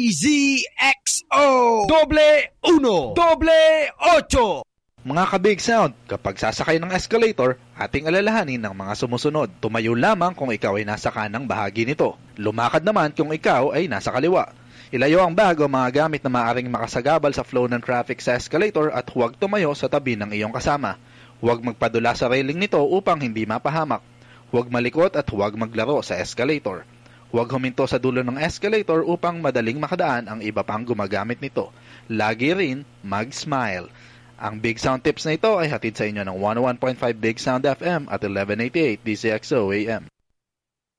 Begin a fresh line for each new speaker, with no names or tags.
DZXO Doble Uno Doble Ocho.
Mga ka-Big Sound, kapag sasakay ng escalator, ating alalahanin ng mga sumusunod. Tumayo lamang kung ikaw ay nasa kanang bahagi nito. Lumakad naman kung ikaw ay nasa kaliwa. Ilayo ang bag o mga gamit na maaaring makasagabal sa flow ng traffic sa escalator at huwag tumayo sa tabi ng iyong kasama. Huwag magpadula sa railing nito upang hindi mapahamak. Huwag malikot at huwag maglaro sa escalator. Huwag huminto sa dulo ng escalator upang madaling makadaan ang iba pang gumagamit nito. Lagi rin mag-smile. Ang Big Sound Tips na ito ay hatid sa inyo ng 101.5 Big Sound FM at 1188 DZXO AM.